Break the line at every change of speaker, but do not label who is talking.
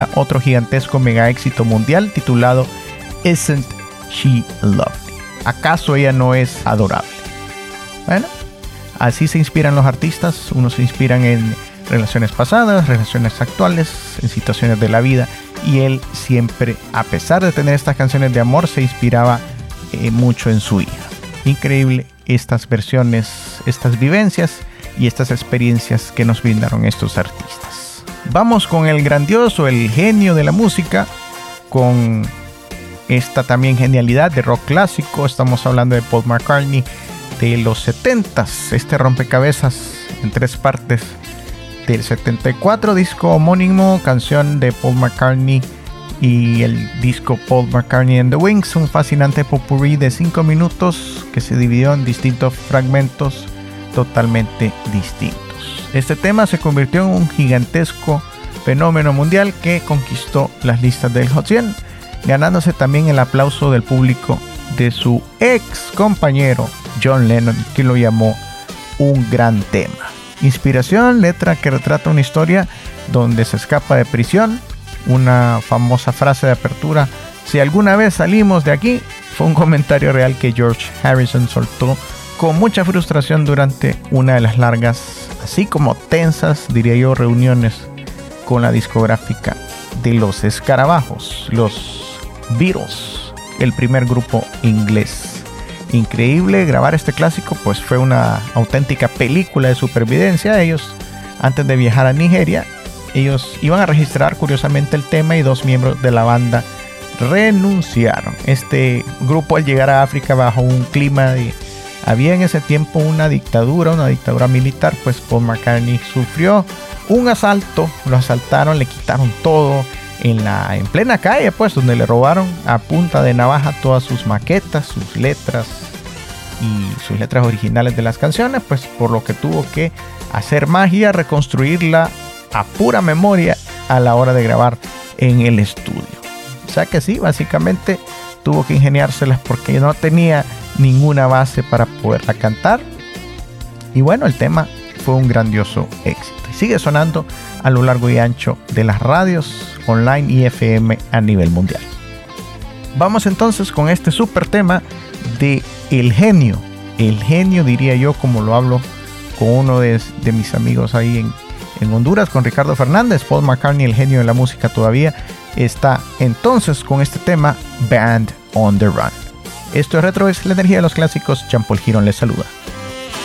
otro gigantesco mega éxito mundial titulado Isn't She Lovely? ¿Acaso ella no es adorable? Bueno, así se inspiran los artistas. Unos se inspiran en relaciones pasadas, relaciones actuales, en situaciones de la vida. Y él siempre, a pesar de tener estas canciones de amor, se inspiraba mucho en su hija. Increíble estas versiones, estas vivencias y estas experiencias que nos brindaron estos artistas. Vamos con el grandioso, el genio de la música, con esta también genialidad de rock clásico. Estamos hablando de Paul McCartney de los 70s, este rompecabezas en 3 partes del 74, disco homónimo, canción de Paul McCartney y el disco Paul McCartney and the Wings, un fascinante popurrí de 5 minutos que se dividió en distintos fragmentos totalmente distintos. Este tema se convirtió en un gigantesco fenómeno mundial que conquistó las listas del Hot 100, ganándose también el aplauso del público de su ex compañero John Lennon, que lo llamó un gran tema. Inspiración, letra que retrata una historia donde se escapa de prisión. Una famosa frase de apertura: si alguna vez salimos de aquí, fue un comentario real que George Harrison soltó con mucha frustración durante una de las largas, así como tensas, diría yo, reuniones con la discográfica de los Escarabajos, los Beatles, el primer grupo inglés. Increíble grabar este clásico, pues fue una auténtica película de supervivencia. Ellos, antes de viajar a Nigeria, ellos iban a registrar curiosamente el tema y 2 miembros de la banda renunciaron. Este grupo, al llegar a África bajo un clima de... había en ese tiempo una dictadura militar, pues Paul McCartney sufrió un asalto, lo asaltaron, le quitaron todo en plena calle, pues, donde le robaron a punta de navaja todas sus maquetas, sus letras y sus letras originales de las canciones, pues, por lo que tuvo que hacer magia, reconstruirla a pura memoria a la hora de grabar en el estudio. O sea que sí, básicamente tuvo que ingeniárselas porque no tenía ninguna base para poderla cantar. Y bueno, el tema fue un grandioso éxito y sigue sonando a lo largo y ancho de las radios online y FM a nivel mundial. Vamos entonces con este super tema de el genio diría yo, como lo hablo con uno de mis amigos ahí en Honduras, con Ricardo Fernández. Paul McCartney, el genio de la música, todavía está entonces con este tema, Band on the Run. Esto es Retro, es la energía de los clásicos. Jean Paul Girón les saluda.